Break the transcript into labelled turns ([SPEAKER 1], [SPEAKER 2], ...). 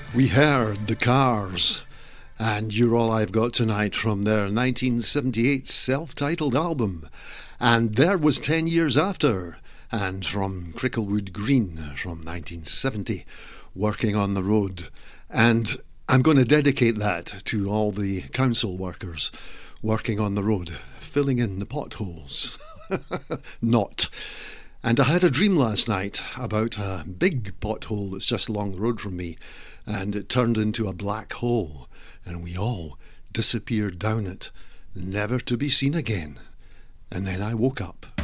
[SPEAKER 1] We heard The Cars, and You're All I've Got Tonight from their 1978 self-titled album. And There Was 10 Years After, and from Cricklewood Green from 1970, Working on the Road. And I'm going to dedicate that to all the council workers working on the road, filling in the potholes. Not. And I had a dream last night about a big pothole that's just along the road from me, and it turned into a black hole, and we all disappeared down it, never to be seen again. And then I woke up.